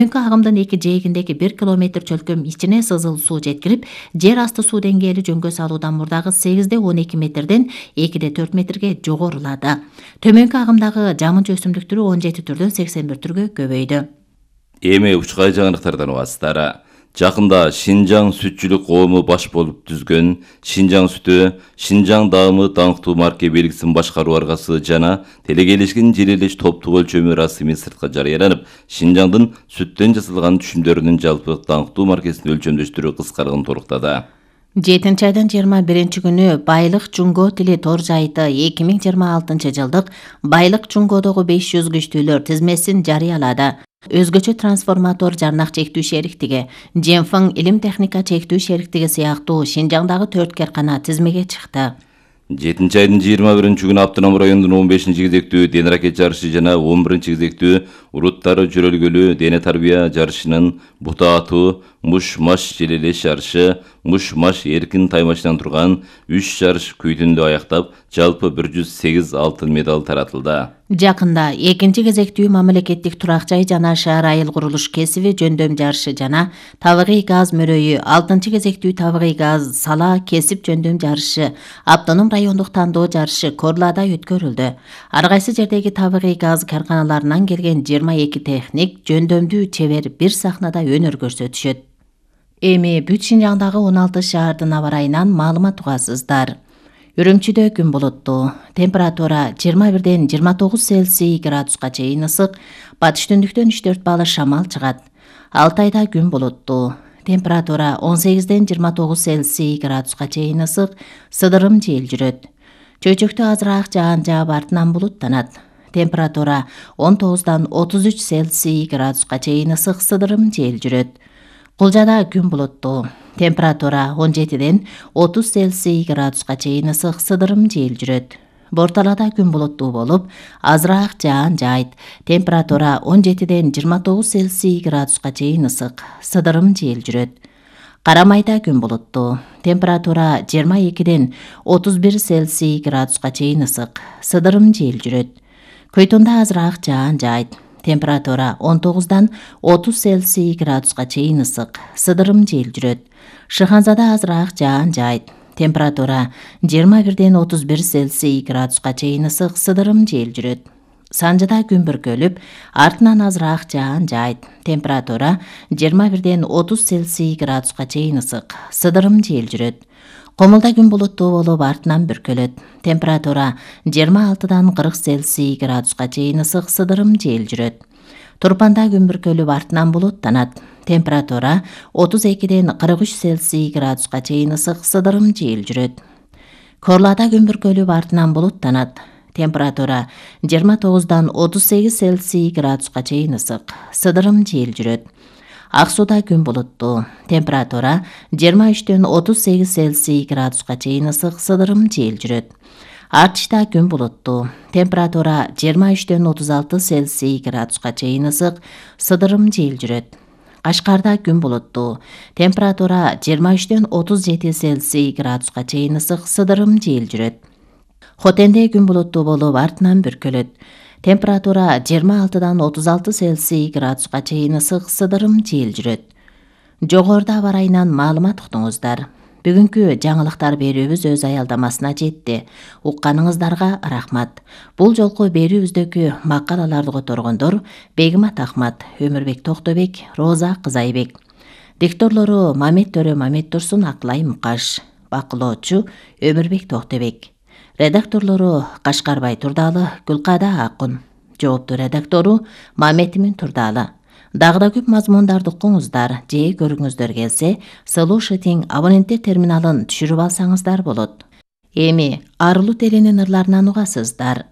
Төмөнкү агымдын эки жээгиндеги 1 километр чөлкөм ичине сызыл суу жеткирип, жер асты суу деңгээли жөнгө салуудан мурдагы 8-12 метрден 2-4 метрге жогорулады. Төмөнкү агымдагы жамынча өсүмдүк түрү 17 түрдөн 81 түргө көбөйдү. Эми учкай жаңылыктардан угасыздар. Жакында Шинжаң сүтчүлүк коому баш болуп түзгөн Шинжаң сүтү, Шинжаң даамы даңктуу марке белгисин башкаруу аргасы жана телекелешкен жер элеш топтук өлчөмү расмий сыртка жарыяланып, Шинжаңдын сүттөн жасалган түшүмдөрүнүн жалпы даңктуу маркесин өлчөмдөштүрүү кыскаргын торуктады. 7 айдын 21 күнү Байлык Жунго тили тор сайты 2026 жылдык Байлык Жунгодогу 500 күчтүүлөр тизмесин жарыялады. Өзгөчө трансформатор жарнак чектүү шериктиги, Женфeng илим техника чектүү шериктиги сыяктуу Шинжаңдагы 4 каркана тизмеге чыкты. 7 айдын 21 күнү Аптанам районунун 15 кезектүү дене ракет жарышы жана 11 кезектүү уруттары жөрөлгөлүү дене тарбия жарышынын бута атуу, муш-маш желелеш жарышы, муш-маш эркин таймашынан турган 3 жарыш күйтүндө аяктап, жалпы 108 алтын медаль таратылды. Жакында экинчи кезектүү мамлекеттик турак жай жана шаар айыл курулуш кесиби жөндөм жарышы жана табигый газ мөрөйү 6 кезектүү табигый газ сала кесип жөндөм жарышы, Автоном райондук тандоо жарышы Корлада өткөрүлдү. Ар кайсы жердеги табигый газ карканаларынан келген 22 техник жөндөмдүү чебер бир сахнада өнөр көрсөтүшөт. Эми бүт Шинжаңдагы 16 шаардын аба ырайынан маалымат угасыздар. Үрүмчүдө күн булуттуу, температура 21-ден 29 Цельсий градуска чейин ысык, батыш түндүктөн 3-4 балы шамал чыгат. Алтайда күн булуттуу, температура 18-ден 29 Цельсий градуска чейин ысык, сыдырым жел жүрөт. Чөйчөктө азыраак жаан жаап артынан булуттанат. Температура 19-дан 33 Цельсий градуска чейин ысык, сыдырым жел жүрөт. Кулжада күн булуттуу, температура 17-ден 30 Цельсий градуска чейин ысык, сыдырым жел жүрөт. Борталада күн булуттуу болуп, азыраак жаан жаайт. Температура 17-ден 29 Цельсий градуска чейин ысык, сыдырым жел жүрөт. Карамайда күн булуттуу, температура 22-ден 31 Цельсий градуска чейин ысык, сыдырым жел жүрөт. Көйтүндө азыраак жаан жаайт. Температура 19-дан 30 Цельсий градуска чейин ысык, сыдырым жел жүрөт. Шыханзада азыраак жаан жаайт. Температура 21-ден 31 Цельсий градуска чейин ысык, сыдырым жел жүрөт. Санжыда күн бүркөлүп, артынан азыраак жаан жаайт. Температура 21-ден 30 Цельсий градуска чейин ысык, сыдырым жел жүрөт. Комулда күн булуттуу болуп, артынан бүркөлөт. Температура 26-дан 40 Цельсий градуска чейин ысык, сыдырым жел жүрөт. Турпанда күн бүркөлүп, артынан булуттанат. Температура 32-ден 43 Цельсий градуска чейин ысык, сыдырым жел жүрөт. Корлада күн бүркөлүп, артынан булуттанат. Температура 29-дан 38 Цельсий градуска чейин ысык, сыдырым жел жүрөт. Аксуда күн булуттуу, температура 23-ден 38 Цельсий градуска чейин ысык, сыдырым жел жүрөт. Артышта күн булуттуу, температура 23-ден 36 Цельсий градуска чейин ысык, сыдырым жел жүрөт. Кашкарда күн булуттуу, температура 23-ден 37 Цельсий градуска чейин ысык, сыдырым жел жүрөт. Хотенде күн булуттуу болуп, артынан бүркөлөт. Температура 26-дан 36 Цельсий градуска чейин ысык, сыдырым жел жүрөт. Жогоруда аба ырайынан маалымат уктуңуздар. Бүгүнкү жаңылыктар берүүбүз өз аялдамасына жетти. Укканыңыздарга рахмат. Бул жолку берүүбүздөгү макалаларды которгондор Бегимат Ахмат, Өмүрбек Токтобек, Роза Кызайбек. Дикторлору Мамет Төрө Мамет Турсун, Акылай Мукаш. Бакылоочу Өмүрбек Токтобек. Редакторлору Кашкарбай Турдалы, Гүлкада Акун. Жооптуу редактору Маметимин Турдалы. Дагы да көп мазмундарды укуңуздар, же көрүңүздөр келсе, Solution абоненттер терминалын түшүрүп алсаңыздар болот. Эми арылуу теленин ырларынан угасыздар.